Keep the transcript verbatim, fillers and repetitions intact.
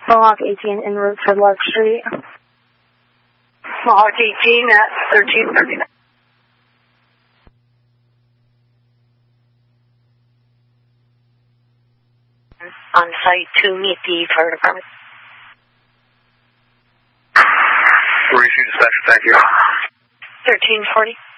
Mohawk eighteen en route to Lark Street. Mohawk eighteen at thirteen thirty-nine. On site to meet the fire department. Reaching dispatcher, thank you. thirteen forty.